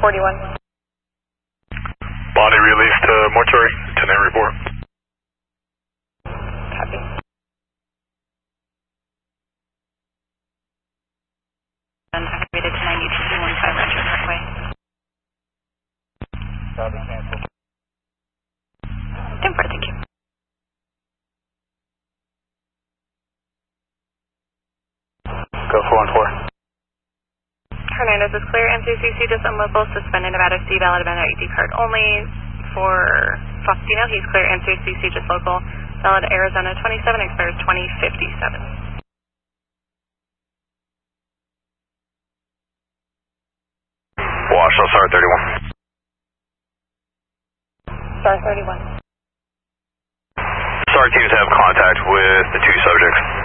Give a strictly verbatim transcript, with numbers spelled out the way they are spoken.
forty-one. Body released to mortuary, ten eight report. Copy. And activated to ninety-two fifteen Rancho Parkway. Copy, cancel. ten four, thank you. Go four one four. Hernandez is clear. M C C C just unlocal, suspended Nevada C, valid event I D card only. For Faustino, he's clear. M C C C just local, valid Arizona twenty-seven, expires twenty fifty-seven. Wash, S R thirty-one. Star thirty-one. S A R teams have contact with the two subjects.